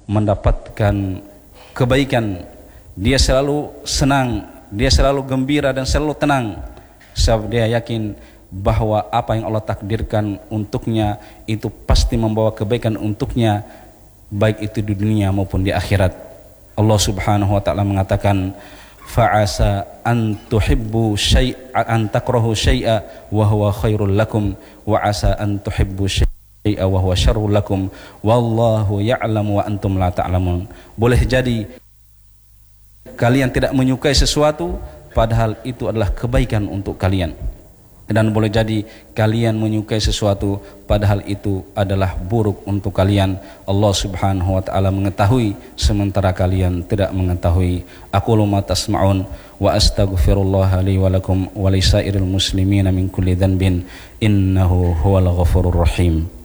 mendapatkan kebaikan, dia selalu senang, dia selalu gembira dan selalu tenang, sebab dia yakin bahwa apa yang Allah takdirkan untuknya itu pasti membawa kebaikan untuknya, baik itu di dunia maupun di akhirat. Allah Subhanahu wa taala mengatakan, fa'asa an tuhibbu syai'an takrahu syai'a wa huwa khairul lakum wa asa an tuhibbu syai'a wa huwa syarrul lakum wallahu ya'lamu wa antum la ta'lamun. Boleh jadi kalian tidak menyukai sesuatu padahal itu adalah kebaikan untuk kalian, dan boleh jadi kalian menyukai sesuatu padahal itu adalah buruk untuk kalian. Allah Subhanahu wa taala mengetahui sementara kalian tidak mengetahui. Aqulu ma tasma'un wa astaghfirullah li wa lakum wa lisairil muslimina min kulli dhanbin innahu huwal ghafurur rahim.